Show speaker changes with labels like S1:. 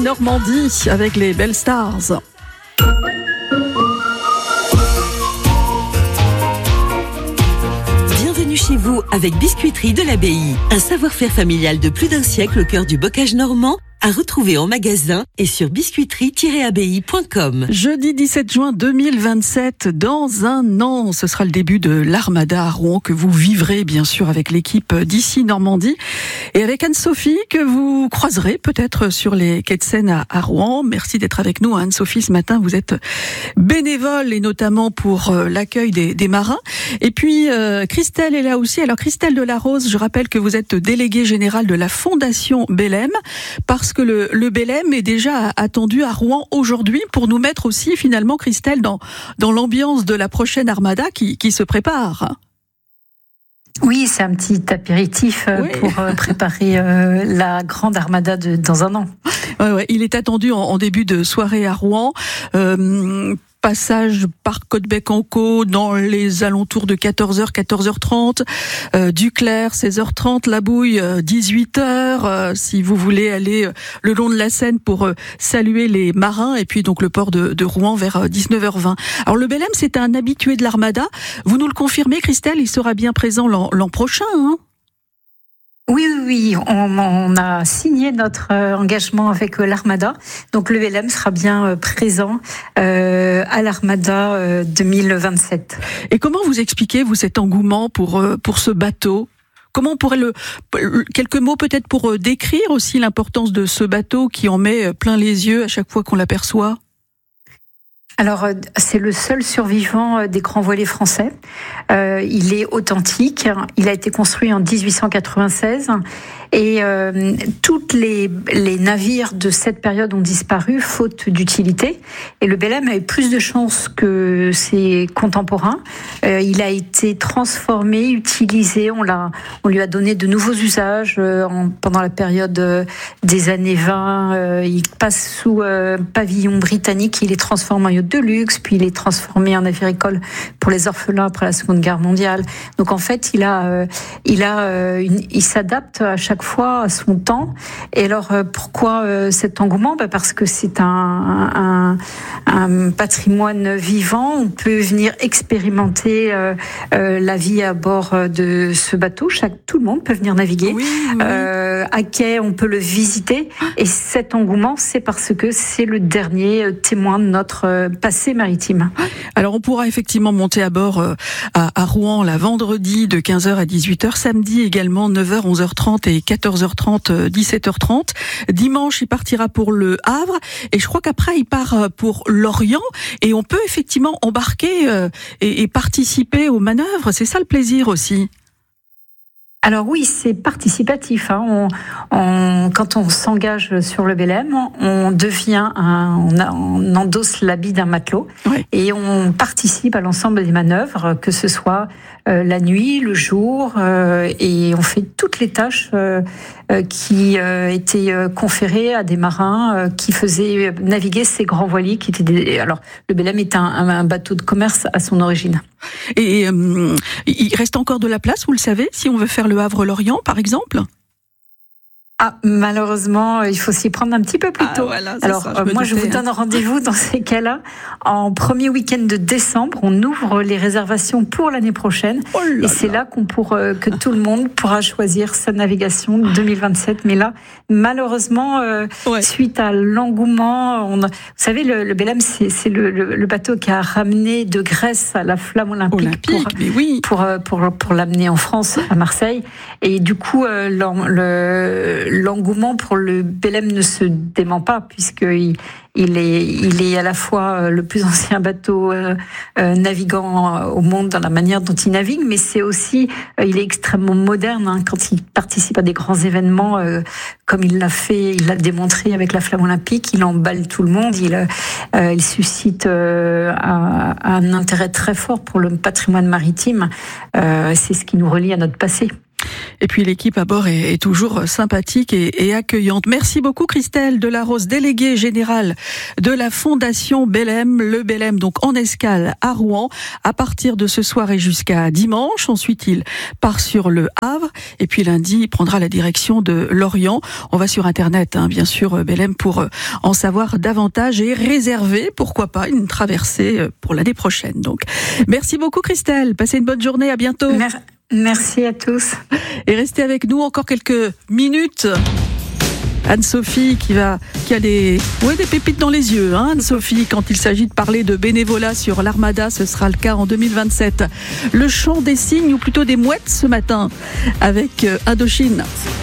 S1: Normandie avec les belles stars.
S2: Bienvenue chez vous avec Biscuiterie de l'Abbaye. Un savoir-faire familial de plus d'un siècle au cœur du bocage normand, à retrouver en magasin et sur biscuiterie-abbaye.com.
S1: Jeudi 17 juin 2027, dans un an, ce sera le début de l'Armada à Rouen que vous vivrez bien sûr avec l'équipe d'ici Normandie et avec Anne-Sophie que vous croiserez peut-être sur les quais de Seine à Rouen. Merci d'être avec nous Anne-Sophie ce matin, vous êtes bénévole et notamment pour l'accueil des marins. Et puis Christelle est là aussi. Alors Christelle Delarose, je rappelle que vous êtes déléguée générale de la Fondation Belém parce que le Belém est déjà attendu à Rouen aujourd'hui pour nous mettre aussi finalement Christelle dans l'ambiance de la prochaine Armada qui se prépare.
S3: Oui, c'est un petit apéritif pour préparer la grande Armada dans un an.
S1: Ouais, il est attendu en début de soirée à Rouen. Passage par Côte-Bec-en-Caux dans les alentours de 14h, 14h30, Duclerc, 16h30, La Bouille, 18h, si vous voulez aller le long de la Seine pour saluer les marins, et puis donc le port de Rouen vers 19h20. Alors le Belém, c'est un habitué de l'Armada. Vous nous le confirmez, Christelle, il sera bien présent l'an prochain, hein ?
S3: Oui, on a signé notre engagement avec l'Armada. Donc le Belém sera bien présent à l'Armada 2027.
S1: Et comment vous expliquez, vous, cet engouement pour ce bateau ? Comment on pourrait quelques mots peut-être pour décrire aussi l'importance de ce bateau qui en met plein les yeux à chaque fois qu'on l'aperçoit ?
S3: Alors, c'est le seul survivant des grands voiliers français. Il est authentique. Il a été construit en 1896. Et toutes les navires de cette période ont disparu faute d'utilité. Et le Belém a eu plus de chance que ses contemporains. Il a été transformé, utilisé. On lui a donné de nouveaux usages pendant la période des années 20. Il passe sous pavillon britannique. Il est transformé en yacht de luxe, puis il est transformé en navire-école pour les orphelins après la Seconde Guerre mondiale. Donc en fait, il s'adapte à chaque fois à son temps. Et alors pourquoi cet engouement ? Parce que c'est un patrimoine vivant. On peut venir expérimenter la vie à bord de ce bateau. Tout le monde peut venir naviguer.
S1: Oui.
S3: À quai, on peut le visiter. Et cet engouement, c'est parce que c'est le dernier témoin de notre passé maritime.
S1: Alors on pourra effectivement monter à bord à Rouen la vendredi de 15h à 18h, samedi également 9h, 11h30 et 14h30, 17h30. Dimanche, il partira pour le Havre et je crois qu'après il part pour Lorient et on peut effectivement embarquer et participer aux manœuvres. C'est ça le plaisir aussi.
S3: Alors oui, c'est participatif. Quand on s'engage sur le Belém, on endosse l'habit d'un matelot et on participe à l'ensemble des manœuvres, que ce soit la nuit, le jour, et on fait toutes les tâches qui étaient conférées à des marins qui faisaient naviguer ces grands voiliers qui étaient Alors, le Belém est un bateau de commerce à son origine.
S1: Et il reste encore de la place, vous le savez, si on veut faire le Havre-Lorient, par exemple ?
S3: Malheureusement, il faut s'y prendre un petit peu plus tôt.
S1: Voilà,
S3: alors, je vous donne rendez-vous dans ces cas-là. En premier week-end de décembre, on ouvre les réservations pour l'année prochaine. Et c'est là que tout le monde pourra choisir sa navigation 2027. Mais là, malheureusement, suite à l'engouement, vous savez, le Belém, c'est le bateau qui a ramené de Grèce à la flamme olympique pour l'amener en France, à Marseille. Et du coup, l'engouement pour le Belém ne se dément pas, puisqu'il est à la fois le plus ancien bateau navigant au monde dans la manière dont il navigue, mais c'est aussi, il est extrêmement moderne quand il participe à des grands événements, comme il l'a démontré avec la flamme olympique. Il emballe tout le monde, il suscite un intérêt très fort pour le patrimoine maritime. C'est ce qui nous relie à notre passé.
S1: Et puis l'équipe à bord est toujours sympathique et accueillante. Merci beaucoup Christelle Delarose, déléguée générale de la Fondation Belém. Le Belém donc en escale à Rouen à partir de ce soir et jusqu'à dimanche. Ensuite il part sur le Havre et puis lundi il prendra la direction de Lorient. On va sur internet bien sûr Belém pour en savoir davantage et réserver pourquoi pas une traversée pour l'année prochaine. Donc merci beaucoup Christelle, passez une bonne journée, à bientôt.
S3: Merci à tous.
S1: Et restez avec nous encore quelques minutes. Anne-Sophie qui a des pépites dans les yeux. Anne-Sophie, quand il s'agit de parler de bénévolat sur l'Armada, ce sera le cas en 2027. Le chant des cygnes ou plutôt des mouettes ce matin avec Indochine.